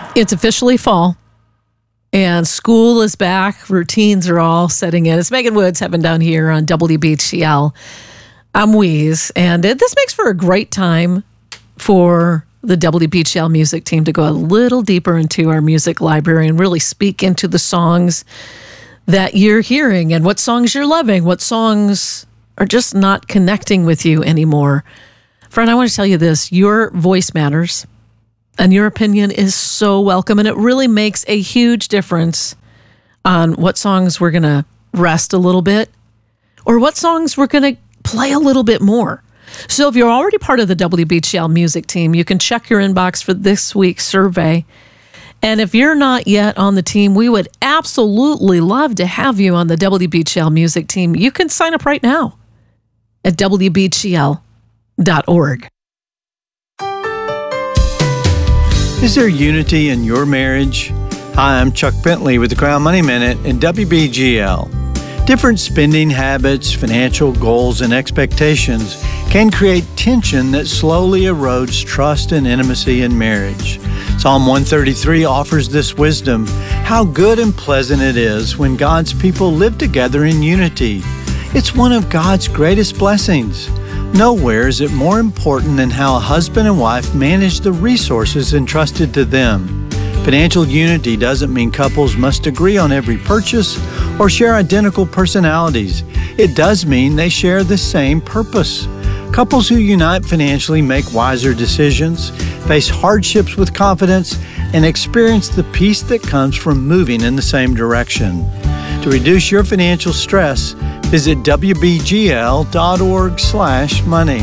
It's officially fall, and school is back. Routines are all setting in. It's Megan Woods having down here on WBGL. I'm Weeze, and this makes for a great time for the WBGL music team to go a little deeper into our music library and really speak into the songs that you're hearing and what songs you're loving, what songs are just not connecting with you anymore. Friend, I want to tell you this. Your voice matters. And your opinion is so welcome, and it really makes a huge difference on what songs we're going to rest a little bit or what songs we're going to play a little bit more. So if you're already part of the WBGL music team, you can check your inbox for this week's survey. And if you're not yet on the team, we would absolutely love to have you on the WBGL music team. You can sign up right now at WBGL.org. Is there unity in your marriage? Hi, I'm Chuck Bentley with the Crown Money Minute and WBGL. Different spending habits, financial goals, and expectations can create tension that slowly erodes trust and intimacy in marriage. Psalm 133 offers this wisdom: how good and pleasant it is when God's people live together in unity. It's one of God's greatest blessings. Nowhere is it more important than how a husband and wife manage the resources entrusted to them. Financial unity doesn't mean couples must agree on every purchase or share identical personalities. It does mean they share the same purpose. Couples who unite financially make wiser decisions, face hardships with confidence, and experience the peace that comes from moving in the same direction. To reduce your financial stress, visit WBGL.org/money.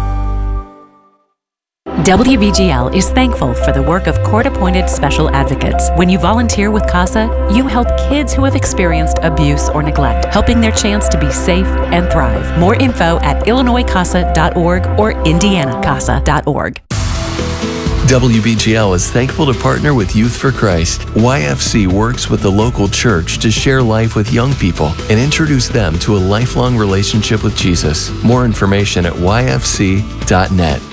WBGL is thankful for the work of court-appointed special advocates. When you volunteer with CASA, you help kids who have experienced abuse or neglect, helping their chance to be safe and thrive. More info at IllinoisCASA.org or IndianaCASA.org. WBGL is thankful to partner with Youth for Christ. YFC works with the local church to share life with young people and introduce them to a lifelong relationship with Jesus. More information at YFC.net.